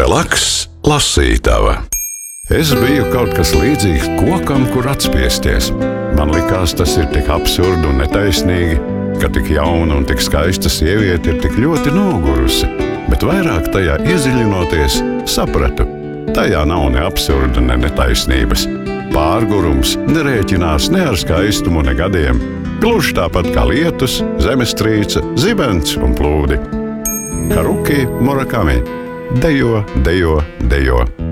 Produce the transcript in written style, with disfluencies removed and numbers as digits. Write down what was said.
Blakus lasītava. Es biju kaut kas līdzīgs kokam, kur atspiesties. Man likās, tas ir tik absurdi un netaisnīgi, ka tik jauna un tik skaista sieviete ir tik ļoti nogurusi. Bet vairāk tajā iedziļinoties, sapratu, tajā nav ne absurda, ne netaisnības. Pārgurums nerēķinās ne ar skaistumu, ne gadiem. Gluži tāpat kā lietus, zemestrīce, zibens un plūdi. Haruki Murakami. Dejo, dejo, dejo.